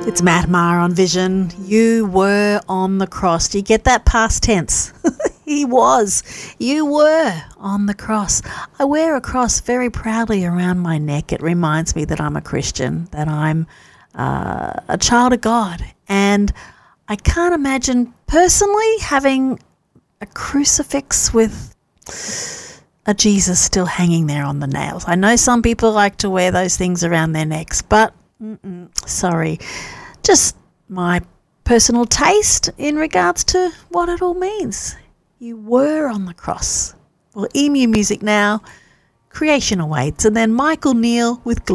It's Matt Maher on Vision. You were on the cross. Do you get that past tense? He was. You were on the cross. I wear a cross very proudly around my neck. It reminds me that I'm a Christian, that I'm a child of God. And I can't imagine personally having a crucifix with a Jesus still hanging there on the nails. I know some people like to wear those things around their necks, but sorry, just my personal taste in regards to what it all means. You were on the cross. Well, Emu Music now, Creation Awaits, and then Michael Neal with